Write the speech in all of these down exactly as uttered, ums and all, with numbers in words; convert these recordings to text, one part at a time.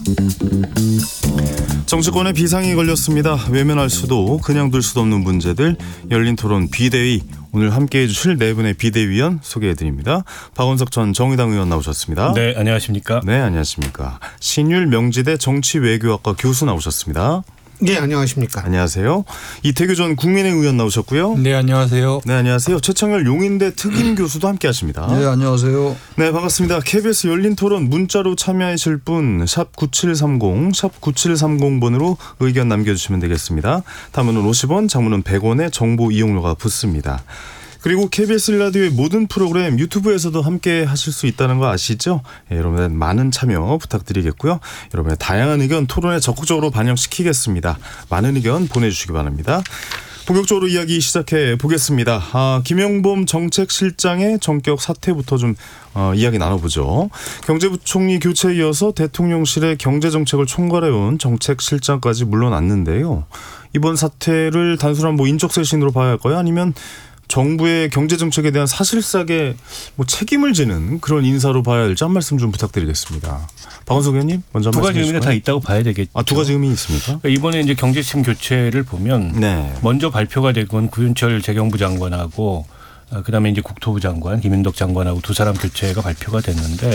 정치권에 비상이 걸렸습니다. 외면할 수도 그냥 둘 수도 없는 문제들 열린 토론 비대위, 오늘 함께해 주실 네 분의 비대위원 소개해드립니다. 박원석 전 정의당 의원 나오셨습니다. 네, 안녕하십니까. 네, 안녕하십니까. 신율 명지대 정치외교학과 교수 나오셨습니다. 네, 안녕하십니까. 안녕하세요. 이태규 전 국민의힘 의원 나오셨고요. 네, 안녕하세요. 네, 안녕하세요. 최창열 용인대 특임 교수도 함께하십니다. 네, 안녕하세요. 네, 반갑습니다. 케이비에스 열린 토론 문자로 참여하실 분 샵 구칠삼공, 샵 구칠삼공 번으로 의견 남겨주시면 되겠습니다. 단문은 오십 원, 장문은 백 원의 정보 이용료가 붙습니다. 그리고 케이비에스 라디오의 모든 프로그램 유튜브에서도 함께 하실 수 있다는 거 아시죠? 예, 여러분의 많은 참여 부탁드리겠고요. 여러분의 다양한 의견 토론에 적극적으로 반영시키겠습니다. 많은 의견 보내주시기 바랍니다. 본격적으로 이야기 시작해 보겠습니다. 아, 김영범 정책실장의 전격 사퇴부터 좀 어, 이야기 나눠보죠. 경제부총리 교체에 이어서 대통령실의 경제정책을 총괄해온 정책실장까지 물러났는데요. 이번 사퇴를 단순한 뭐 인적쇄신으로 봐야 할까요? 아니면 정부의 경제정책에 대한 사실상의 뭐 책임을 지는 그런 인사로 봐야 할지 한 말씀 좀 부탁드리겠습니다. 박원석 의원님 먼저 한 두 말씀 가지 의미가 다 있다고 봐야 되겠죠. 아, 두 가지 의미 있습니까? 그러니까 이번에 이제 경제심 교체를 보면 네. 먼저 발표가 된 건 구윤철 재경부 장관하고 그다음에 이제 국토부 장관 김윤덕 장관하고 두 사람 교체가 발표가 됐는데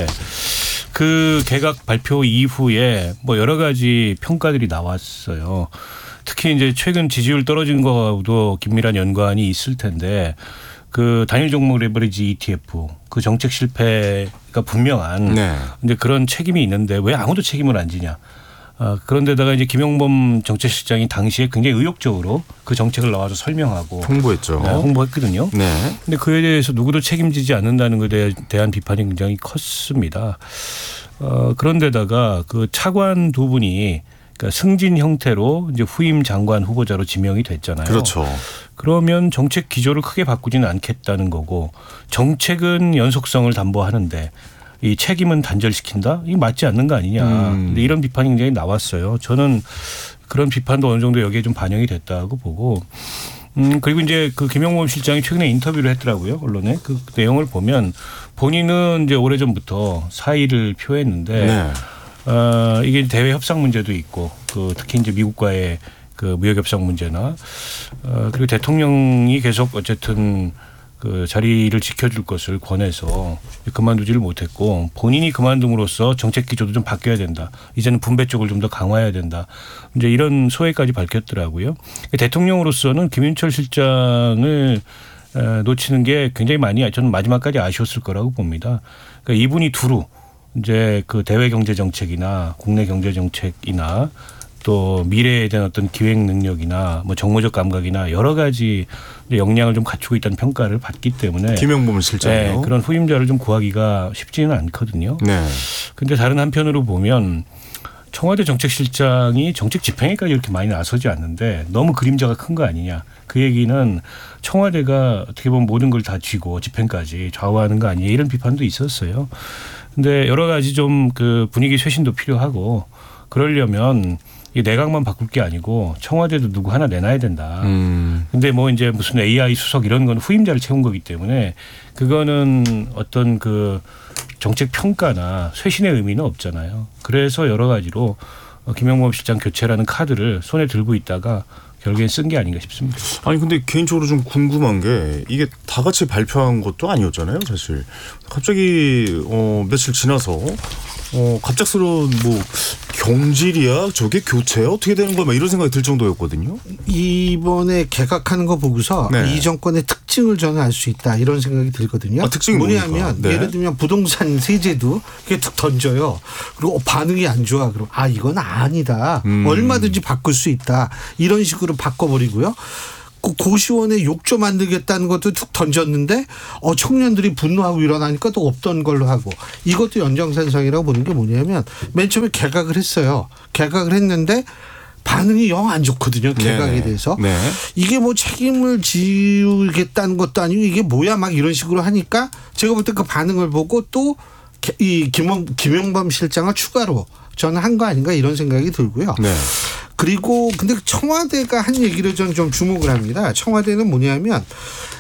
그 개각 발표 이후에 뭐 여러 가지 평가들이 나왔어요. 특히 이제 최근 지지율 떨어진 거하고도 긴밀한 연관이 있을 텐데 그 단일 종목 레버리지 이티에프 그 정책 실패가 분명한 네. 이제 그런 책임이 있는데 왜 아무도 책임을 안 지냐. 아, 그런데다가 이제 김영범 정책실장이 당시에 굉장히 의욕적으로 그 정책을 나와서 설명하고 홍보했죠. 네, 홍보했거든요. 네. 근데 그에 대해서 누구도 책임지지 않는다는 것에 대한 비판이 굉장히 컸습니다. 어, 그런데다가 그 차관 두 분이 그러니까 승진 형태로 이제 후임 장관 후보자로 지명이 됐잖아요. 그렇죠. 그러면 정책 기조를 크게 바꾸지는 않겠다는 거고 정책은 연속성을 담보하는데 이 책임은 단절시킨다? 이게 맞지 않는 거 아니냐. 음. 근데 이런 비판이 굉장히 나왔어요. 저는 그런 비판도 어느 정도 여기에 좀 반영이 됐다고 보고 음, 그리고 이제 그 김영범 실장이 최근에 인터뷰를 했더라고요. 언론에. 그 내용을 보면 본인은 이제 오래전부터 사의를 표했는데 네. 어, 이게 대외 협상 문제도 있고 그 특히 이제 미국과의 그 무역 협상 문제나 어, 그리고 대통령이 계속 어쨌든 그 자리를 지켜줄 것을 권해서 그만두지를 못했고 본인이 그만둠으로써 정책 기조도 좀 바뀌어야 된다. 이제는 분배 쪽을 좀 더 강화해야 된다. 이제 이런 소회까지 밝혔더라고요. 대통령으로서는 김윤철 실장을 놓치는 게 굉장히 많이 저는 마지막까지 아쉬웠을 거라고 봅니다. 그러니까 이분이 두루 이제 그 대외 경제 정책이나 국내 경제 정책이나 또 미래에 대한 어떤 기획 능력이나 뭐 정무적 감각이나 여러 가지 역량을 좀 갖추고 있다는 평가를 받기 때문에 김영범 실장이요. 네, 그런 후임자를 좀 구하기가 쉽지는 않거든요. 네. 그런데 다른 한편으로 보면 청와대 정책실장이 정책 집행에까지 이렇게 많이 나서지 않는데 너무 그림자가 큰 거 아니냐. 그 얘기는 청와대가 어떻게 보면 모든 걸 다 쥐고 집행까지 좌우하는 거 아니냐 이런 비판도 있었어요. 근데 여러 가지 좀 그 분위기 쇄신도 필요하고 그러려면 이 내각만 바꿀 게 아니고 청와대도 누구 하나 내놔야 된다. 음. 근데 뭐 이제 무슨 에이아이 수석 이런 건 후임자를 채운 거기 때문에 그거는 어떤 그 정책 평가나 쇄신의 의미는 없잖아요. 그래서 여러 가지로 김영범 실장 교체라는 카드를 손에 들고 있다가 결국엔 쓴 게 아닌가 싶습니다. 아니 근데 개인적으로 좀 궁금한 게 이게 다 같이 발표한 것도 아니었잖아요, 사실. 갑자기 어, 며칠 지나서 어, 갑작스러운 뭐 경질이야, 저게 교체야, 어떻게 되는 거야, 막 이런 생각이 들 정도였거든요. 이번에 개각하는 거 보고서 네. 이 정권의 특징을 저는 알 수 있다 이런 생각이 들거든요. 아, 특징이 뭐냐면 뭡니까? 네. 예를 들면 부동산 세제도 그게 툭 던져요. 그리고 반응이 안 좋아. 그럼 아 이건 아니다. 음. 얼마든지 바꿀 수 있다. 이런 식으로 바꿔버리고요. 그 고시원에 욕조 만들겠다는 것도 툭 던졌는데 어 청년들이 분노하고 일어나니까 또 없던 걸로 하고 이것도 연장선상이라고 보는 게 뭐냐면 맨 처음에 개각을 했어요. 개각을 했는데 반응이 영 안 좋거든요. 개각에 네네. 대해서. 네. 이게 뭐 책임을 지우겠다는 것도 아니고 이게 뭐야 막 이런 식으로 하니까 제가 볼 때 그 반응을 보고 또 이 김영범 실장을 추가로 저는 한 거 아닌가 이런 생각이 들고요. 네. 그리고 근데 청와대가 한 얘기를 저는 좀 주목을 합니다. 청와대는 뭐냐면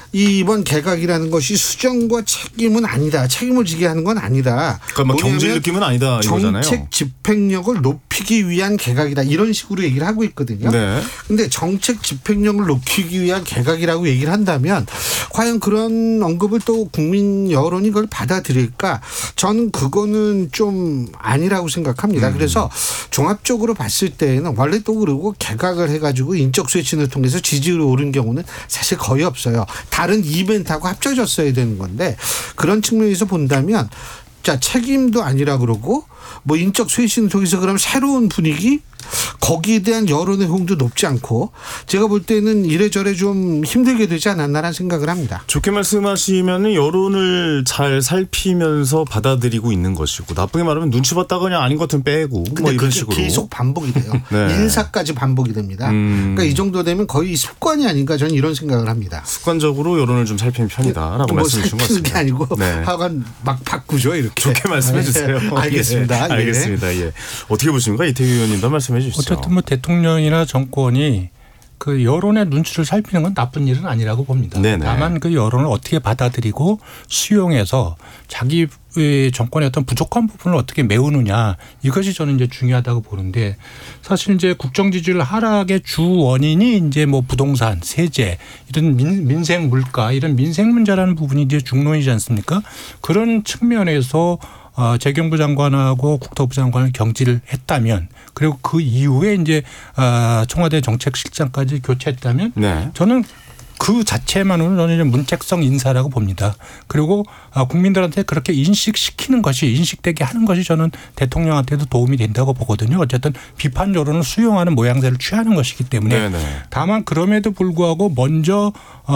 이번 개각이라는 것이 수정과 책임은 아니다. 책임을 지게 하는 건 아니다. 그러니까 뭐 경질 느낌은 아니다 이거잖아요. 정책 집행력을 높이기 위한 개각이다. 이런 식으로 얘기를 하고 있거든요. 네. 근데 정책 집행력을 높이기 위한 개각이라고 얘기를 한다면 과연 그런 언급을 또 국민 여론이 그걸 받아들일까? 저는 그거는 좀 아니라고 생각합니다. 음. 그래서 종합적으로 봤을 때에는 원래 또 그러고 개각을 해가지고 인적 쇄신을 통해서 지지율이 오른 경우는 사실 거의 없어요. 다른 이벤트하고 합쳐졌어야 되는 건데 그런 측면에서 본다면 자 책임도 아니라 그러고 뭐 인적 쇄신을 통해서 그럼 새로운 분위기 거기에 대한 여론의 호응도 높지 않고 제가 볼 때는 이래저래 좀 힘들게 되지 않았나라는 생각을 합니다. 좋게 말씀하시면 여론을 잘 살피면서 받아들이고 있는 것이고 나쁘게 말하면 눈치 봤다가 그냥 아닌 것 같으면 빼고 뭐 이런 식으로 계속 반복이 돼요. 네. 인사까지 반복이 됩니다. 음. 그러니까 이 정도 되면 거의 습관이 아닌가 저는 이런 생각을 합니다. 습관적으로 여론을 좀 살피는 편이다라고 뭐 말씀해 주신 것 살피는 게 같습니다. 아니고 네. 하여간 막 바꾸죠 이렇게. 좋게 말씀해 주세요. 네. 알겠습니다. 예. 알겠습니다. 예. 어떻게 보십니까? 이태규 의원님도 말씀해 주시죠. 어쨌든 뭐 대통령이나 정권이 그 여론의 눈치를 살피는 건 나쁜 일은 아니라고 봅니다. 네네. 다만 그 여론을 어떻게 받아들이고 수용해서 자기 정권의 어떤 부족한 부분을 어떻게 메우느냐 이것이 저는 이제 중요하다고 보는데 사실 이제 국정 지지율 하락의 주 원인이 이제 뭐 부동산, 세제 이런 민, 민생 물가 이런 민생 문제라는 부분이 이제 중론이지 않습니까? 그런 측면에서 어, 재경부 장관하고 국토부 장관을 경질을 했다면 그리고 그 이후에 이제 어, 청와대 정책실장까지 교체했다면 네. 저는 그 자체만으로 저는 이제 문책성 인사라고 봅니다. 그리고 국민들한테 그렇게 인식시키는 것이 인식되게 하는 것이 저는 대통령한테도 도움이 된다고 보거든요. 어쨌든 비판 여론을 수용하는 모양새를 취하는 것이기 때문에 네네. 다만 그럼에도 불구하고 먼저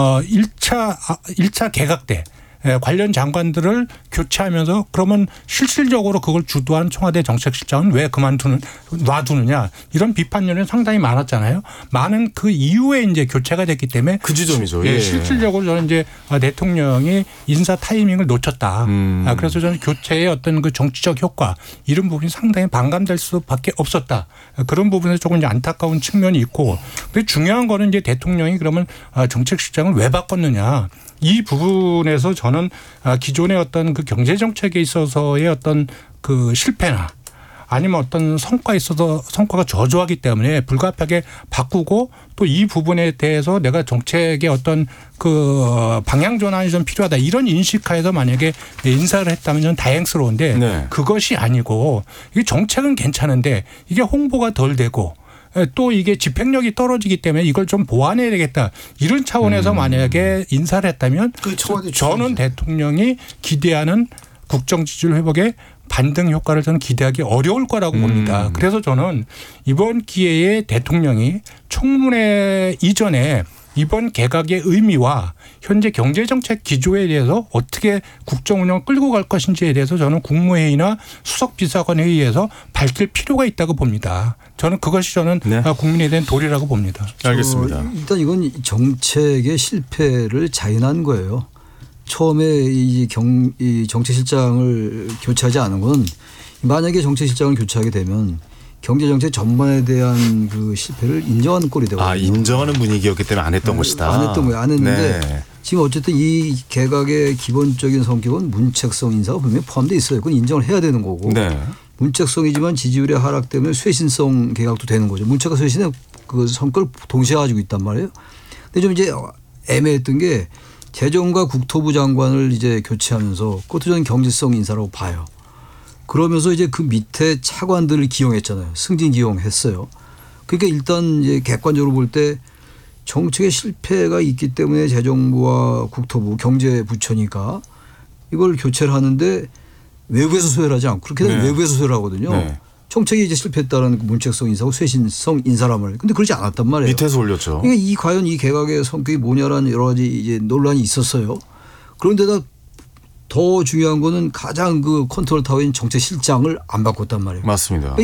일 차 일 차 개각 때 관련 장관들을 교체하면서 그러면 실질적으로 그걸 주도한 청와대 정책실장은 왜 그만두는 놔두느냐 이런 비판 여론이 상당히 많았잖아요. 많은 그 이후에 이제 교체가 됐기 때문에 그 지점이죠. 예, 예. 실질적으로 저는 이제 대통령이 인사 타이밍을 놓쳤다. 음. 그래서 저는 교체의 어떤 그 정치적 효과 이런 부분이 상당히 반감될 수밖에 없었다. 그런 부분에서 조금 이제 안타까운 측면이 있고, 근데 중요한 거는 이제 대통령이 그러면 정책실장을 왜 바꿨느냐. 이 부분에서 저는 기존의 어떤 그 경제 정책에 있어서의 어떤 그 실패나 아니면 어떤 성과에 있어서 성과가 저조하기 때문에 불가피하게 바꾸고 또 이 부분에 대해서 내가 정책의 어떤 그 방향 전환이 좀 필요하다 이런 인식하에서 만약에 인사를 했다면 저는 다행스러운데 네. 그것이 아니고 이 정책은 괜찮은데 이게 홍보가 덜 되고 또 이게 집행력이 떨어지기 때문에 이걸 좀 보완해야 되겠다. 이런 차원에서 음. 만약에 인사를 했다면 그 청와대 저는 출신이죠. 대통령이 기대하는 국정 지지율 회복에 반등 효과를 저는 기대하기 어려울 거라고 봅니다. 음. 그래서 저는 이번 기회에 대통령이 청문회 이전에 이번 개각의 의미와 현재 경제정책 기조에 대해서 어떻게 국정 운영을 끌고 갈 것인지에 대해서 저는 국무회의나 수석비서관회의에서 밝힐 필요가 있다고 봅니다. 저는 그것이 저는 네. 국민에 대한 도리라고 봅니다. 알겠습니다. 어, 일단 이건 정책의 실패를 자인한 거예요. 처음에 이, 경, 이 정책실장을 교체하지 않은 건 만약에 정책실장을 교체하게 되면 경제정책 전반에 대한 그 실패를 인정하는 꼴이 되거든요. 아, 인정하는 분위기였기 때문에 안 했던 것이다. 안 했던 거예요. 안 했는데 네. 지금 어쨌든 이 개각의 기본적인 성격은 문책성 인사가 분명히 포함되어 있어요. 그건 인정을 해야 되는 거고. 네. 문책성이지만 지지율의 하락 때문에 쇄신성 개각도 되는 거죠. 문책과 쇄신의 그 성격을 동시에 가지고 있단 말이에요. 근데 좀 이제 애매했던 게 재정과 국토부 장관을 이제 교체하면서 그것도 저는 경제성 인사라고 봐요. 그러면서 이제 그 밑에 차관들을 기용했잖아요. 승진 기용했어요. 그러니까 일단 이제 객관적으로 볼 때 정책의 실패가 있기 때문에 재정부와 국토부 경제부처니까 이걸 교체를 하는데 외부에서 소열하지 않고 그렇게 되면 네. 외부에서 소열하거든요. 네. 정책이 이제 실패했다는 그 문책성 인사고 쇄신성 인사라면 근데 그렇지 않았단 말이에요. 밑에서 올렸죠. 그러니까 이 과연 이 개각의 성격이 뭐냐라는 여러 가지 이제 논란이 있었어요. 그런데다 더 중요한 거는 가장 그 컨트롤 타워인 정책실장을 안 바꿨단 말이에요. 맞습니다.